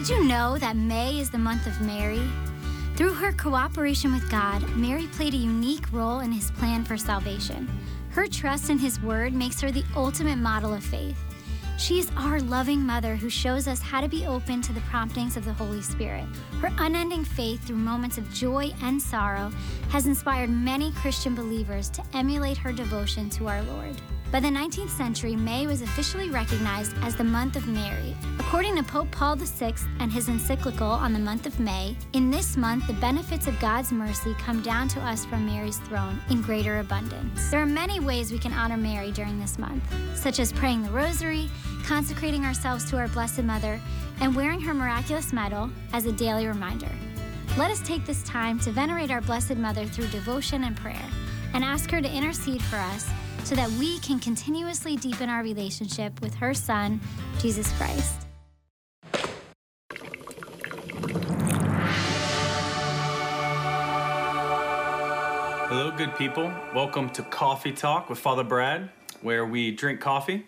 Did you know that May is the month of Mary? Through her cooperation with God, Mary played a unique role in his plan for salvation. Her trust in his word makes her the ultimate model of faith. She is our loving mother who shows us how to be open to the promptings of the Holy Spirit. Her unending faith through moments of joy and sorrow has inspired many Christian believers to emulate her devotion to our Lord. By the 19th century, May was officially recognized as the month of Mary. According to Pope Paul VI and his encyclical on the month of May, in this month, the benefits of God's mercy come down to us from Mary's throne in greater abundance. There are many ways we can honor Mary during this month, such as praying the rosary, consecrating ourselves to our Blessed Mother, and wearing her miraculous medal as a daily reminder. Let us take this time to venerate our Blessed Mother through devotion and prayer, and ask her to intercede for us so that we can continuously deepen our relationship with her Son, Jesus Christ. Hello, good people. Welcome to Coffee Talk with Father Brad, where we drink coffee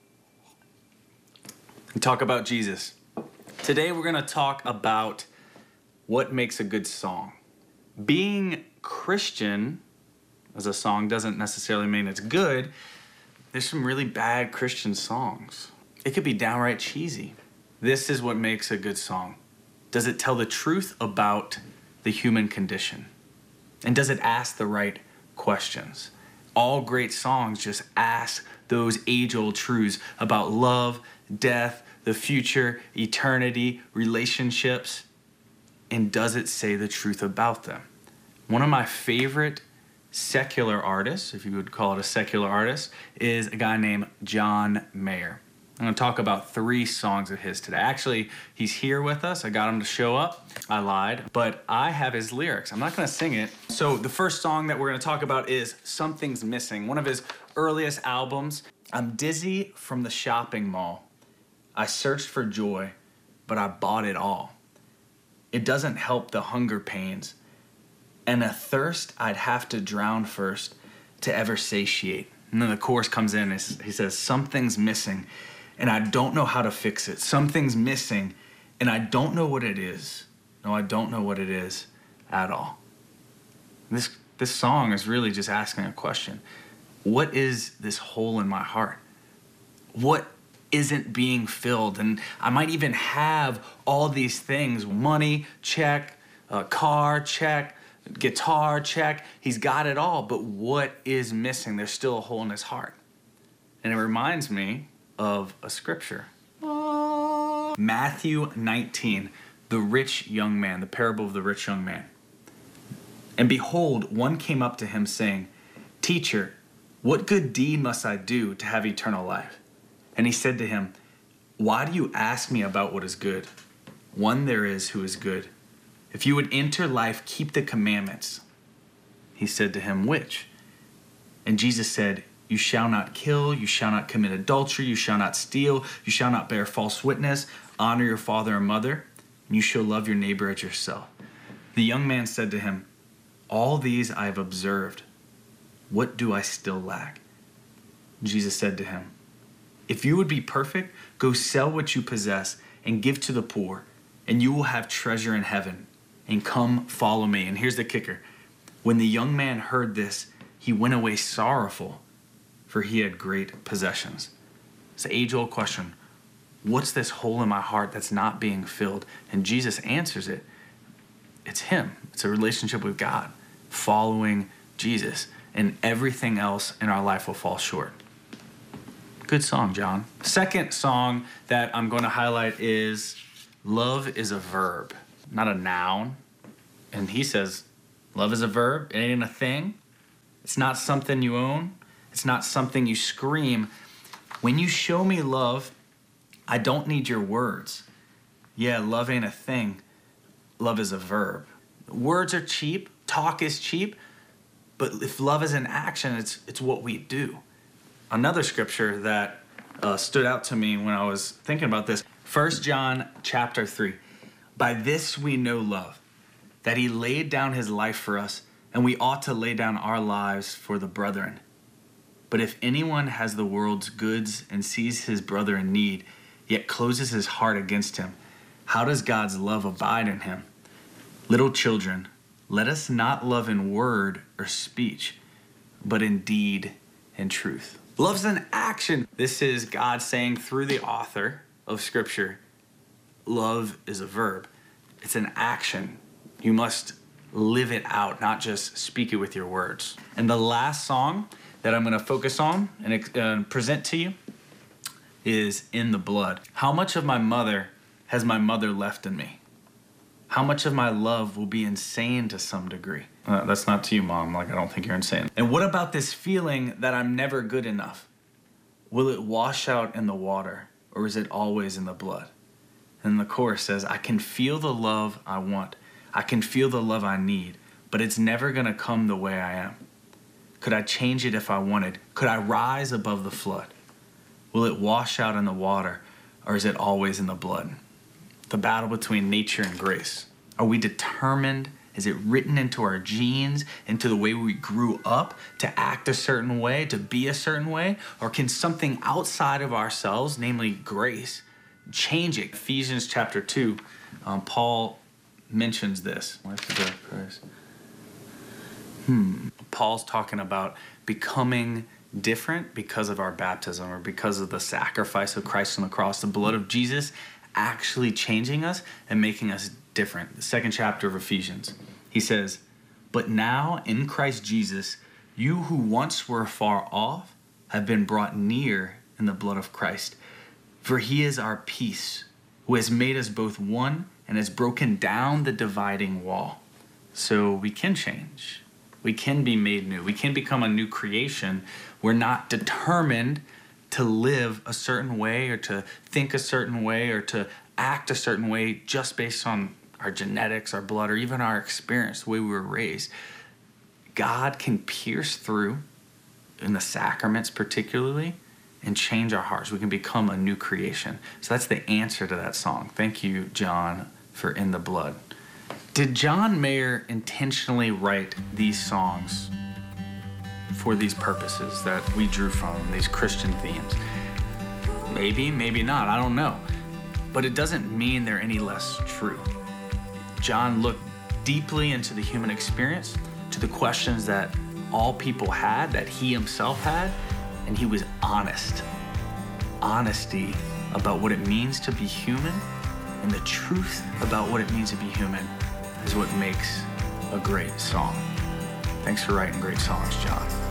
and talk about Jesus. Today, we're going to talk about what makes a good song. Being Christian as a song doesn't necessarily mean it's good. There's some really bad Christian songs. It could be downright cheesy. This is what makes a good song. Does it tell the truth about the human condition? And does it ask the right questions? All great songs just ask those age-old truths about love, death, the future, eternity, relationships. And does it say the truth about them? One of my favorite secular artists, if you would call it a secular artist, is a guy named John Mayer. I'm going to talk about 3 songs of his today. Actually, he's here with us. I got him to show up. I lied, but I have his lyrics. I'm not going to sing it. So the first song that we're going to talk about is Something's Missing, one of his earliest albums. I'm dizzy from the shopping mall. I searched for joy, but I bought it all. It doesn't help the hunger pains and a thirst I'd have to drown first to ever satiate. And then the chorus comes in and he says, something's missing and I don't know how to fix it. Something's missing and I don't know what it is. No, I don't know what it is at all. This song is really just asking a question. What is this hole in my heart? What isn't being filled? And I might even have all these things, money, check, car, check, guitar, check. He's got it all, but what is missing? There's still a hole in his heart. And it reminds me of a scripture. Matthew 19, the rich young man, the parable of the rich young man. And behold, one came up to him saying, Teacher, what good deed must I do to have eternal life? And he said to him, Why do you ask me about what is good? One there is who is good. If you would enter life, keep the commandments. He said to him, Which? And Jesus said, You shall not kill, you shall not commit adultery, you shall not steal, you shall not bear false witness, honor your father and mother, and you shall love your neighbor as yourself. The young man said to him, All these I have observed. What do I still lack? Jesus said to him, If you would be perfect, go sell what you possess and give to the poor, and you will have treasure in heaven. And come follow me. And here's the kicker. When the young man heard this, he went away sorrowful, for he had great possessions. It's the age-old question. What's this hole in my heart that's not being filled? And Jesus answers it. It's him. It's a relationship with God, following Jesus. And everything else in our life will fall short. Good song, John. Second song that I'm going to highlight is Love is a Verb, not a noun. And he says, love is a verb. It ain't a thing. It's not something you own. It's not something you scream. When you show me love, I don't need your words. Yeah, love ain't a thing. Love is a verb. Words are cheap. Talk is cheap. But if love is an action, it's what we do. Another scripture that stood out to me when I was thinking about this, 1 John chapter 3. By this we know love, that he laid down his life for us, and we ought to lay down our lives for the brethren. But if anyone has the world's goods and sees his brother in need, yet closes his heart against him, How does God's love abide in him? Little children, let us not love in word or speech, but in deed and truth. Love's an action. This is God saying through the author of Scripture, love is a verb. It's an action. You must live it out, not just speak it with your words. And the last song that I'm going to focus on and present to you is In the Blood. How much of my mother has my mother left in me? How much of my love will be insane to some degree? That's not to you, Mom. I don't think you're insane. And what about this feeling that I'm never good enough? Will it wash out in the water, or is it always in the blood? And the chorus says, I can feel the love I want. I can feel the love I need, but it's never gonna come the way I am. Could I change it if I wanted? Could I rise above the flood? Will it wash out in the water, or is it always in the blood? The battle between nature and grace. Are we determined? Is it written into our genes, into the way we grew up to act a certain way, to be a certain way? Or can something outside of ourselves, namely grace, change it? Ephesians chapter 2, Paul mentions this. Paul's talking about becoming different because of our baptism or because of the sacrifice of Christ on the cross, the blood of Jesus actually changing us and making us different. The second chapter of Ephesians, he says, but now in Christ Jesus, you who once were far off have been brought near in the blood of Christ. For he is our peace, who has made us both one and has broken down the dividing wall. So we can change. We can be made new. We can become a new creation. We're not determined to live a certain way or to think a certain way or to act a certain way just based on our genetics, our blood, or even our experience, the way we were raised. God can pierce through, in the sacraments particularly, and change our hearts. We can become a new creation. So that's the answer to that song. Thank you, John, for In the Blood. Did John Mayer intentionally write these songs for these purposes that we drew from, these Christian themes? Maybe, maybe not, I don't know. But it doesn't mean they're any less true. John looked deeply into the human experience, to the questions that all people had, that he himself had, and he was honest. Honesty about what it means to be human, and the truth about what it means to be human is what makes a great song. Thanks for writing great songs, John.